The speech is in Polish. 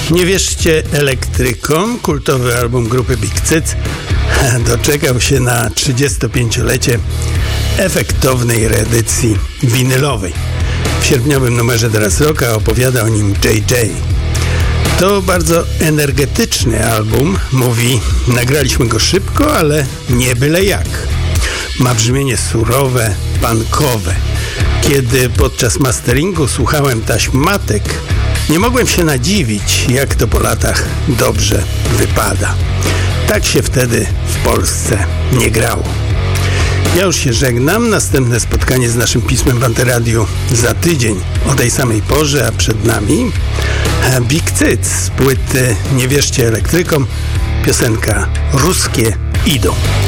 Nie wierzcie elektrykom, kultowy album grupy Big Cyc doczekał się na 35-lecie efektownej reedycji winylowej. W sierpniowym numerze Teraz Rocka opowiada o nim JJ. To bardzo energetyczny album, mówi, nagraliśmy go szybko, ale nie byle jak. Ma brzmienie surowe, punkowe. Kiedy podczas masteringu słuchałem taśm matek, nie mogłem się nadziwić, jak to po latach dobrze wypada. Tak się wtedy w Polsce nie grało. Ja już się żegnam. Następne spotkanie z naszym pismem w Antyradiu za tydzień o tej samej porze, a przed nami Big Cyc z płyty Nie wierzcie elektrykom, piosenka Ruskie idą.